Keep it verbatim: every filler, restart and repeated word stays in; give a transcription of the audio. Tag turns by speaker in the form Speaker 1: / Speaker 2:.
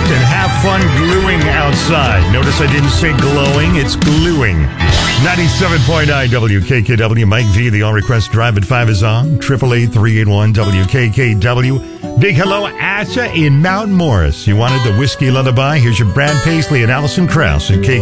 Speaker 1: out and have fun gluing outside. Notice I didn't say glowing, it's gluing. ninety-seven point nine W K K W. Mike V, the All Request Drive at five is on. triple eight three eight one W K K W. Big hello, Asha in Mount Morris. You wanted the Whiskey Lullaby? Here's your Brad Paisley and Alison Krauss at K K W.